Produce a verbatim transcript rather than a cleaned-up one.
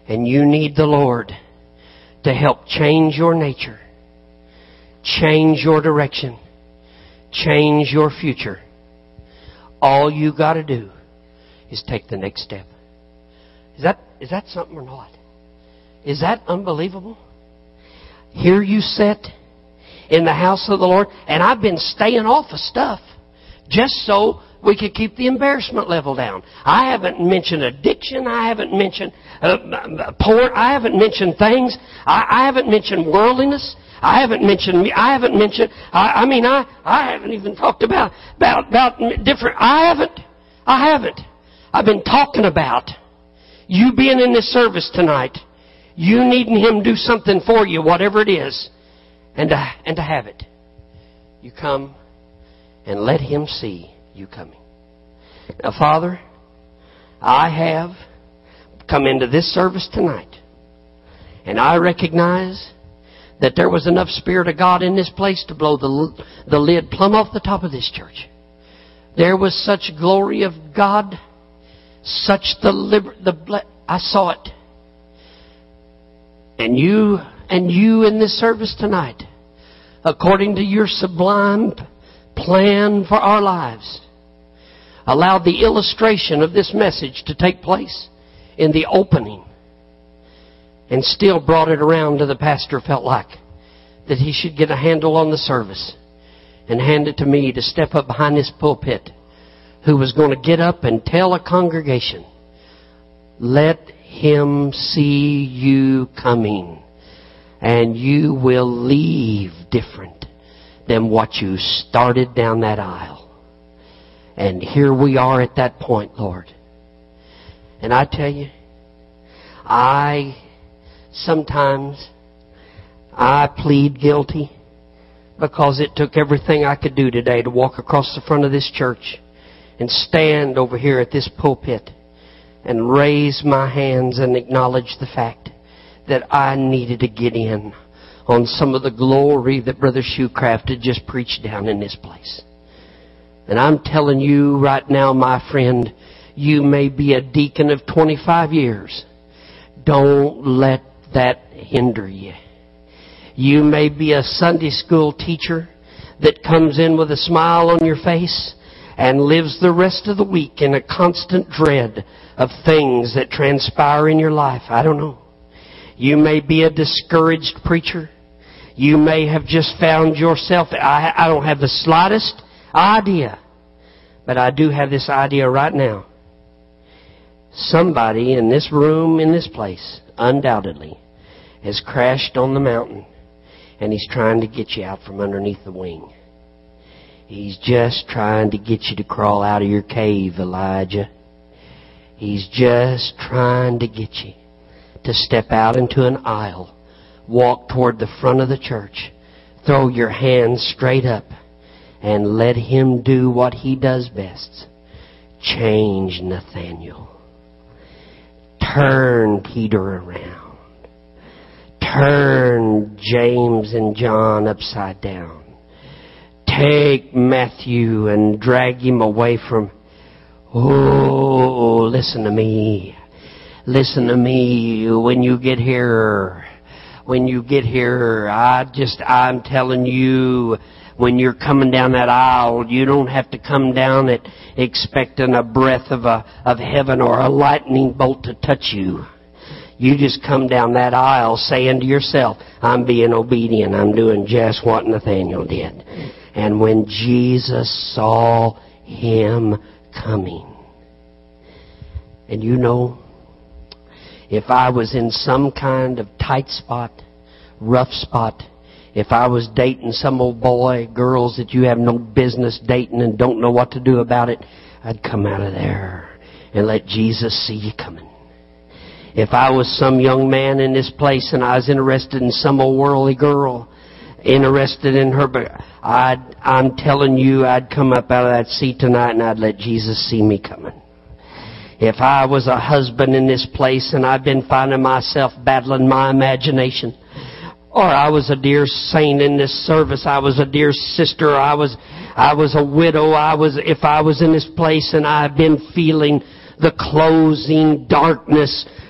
and you need the Lord to help change your nature, change your direction, change your future, all you got to do is take the next step. Is that is that something or not? Is that unbelievable? Here you sit in the house of the Lord, and I've been staying off of stuff just so we could keep the embarrassment level down. I haven't mentioned addiction. I haven't mentioned uh, porn. I haven't mentioned things. I, I haven't mentioned worldliness. I haven't mentioned me. I haven't mentioned. I, I mean, I, I haven't even talked about about about different. I haven't. I haven't. I've been talking about you being in this service tonight. You needing Him do something for you, whatever it is, and to, and to have it. You come and let Him see you coming. Now, Father, I have come into this service tonight, and I recognize that there was enough Spirit of God in this place to blow the, the lid plumb off the top of this church. There was such glory of God, such the liber- the I saw it. And you and you in this service tonight, according to your sublime plan for our lives, allowed the illustration of this message to take place in the opening, and still brought it around to the pastor felt like that he should get a handle on the service and hand it to me to step up behind this pulpit, who was going to get up and tell a congregation, let Him see you coming, and you will leave different than what you started down that aisle. And here we are at that point, Lord. And I tell you, I sometimes I plead guilty because it took everything I could do today to walk across the front of this church and stand over here at this pulpit and raise my hands and acknowledge the fact that I needed to get in on some of the glory that Brother Shoecraft had just preached down in this place. And I'm telling you right now, my friend, you may be a deacon of twenty-five years. Don't let that hinder you. You may be a Sunday school teacher that comes in with a smile on your face and lives the rest of the week in a constant dread of things that transpire in your life. I don't know. You may be a discouraged preacher. You may have just found yourself. I, I don't have the slightest idea. But I do have this idea right now. Somebody in this room, in this place, undoubtedly, has crashed on the mountain. And he's trying to get you out from underneath the wing. He's just trying to get you to crawl out of your cave, Elijah. He's just trying to get you to step out into an aisle, walk toward the front of the church, throw your hands straight up, and let Him do what He does best. Change Nathaniel. Turn Peter around. Turn James and John upside down. Take Matthew and drag him away from... Oh, listen to me. Listen to me. When you get here, when you get here, I just, I'm telling you, when you're coming down that aisle, you don't have to come down it expecting a breath of a, of heaven or a lightning bolt to touch you. You just come down that aisle saying to yourself, I'm being obedient. I'm doing just what Nathaniel did. And when Jesus saw him coming, and you know, if I was in some kind of tight spot, rough spot, if I was dating some old boy, girls that you have no business dating and don't know what to do about it, I'd come out of there and let Jesus see you coming. If I was some young man in this place and I was interested in some old worldly girl, interested in her, but I'd, I'm telling you, I'd come up out of that seat tonight and I'd let Jesus see me coming. If I was a husband in this place and I've been finding myself battling my imagination, or I was a dear saint in this service, I was a dear sister, I was I was a widow, I was if I was in this place and I've been feeling the closing darkness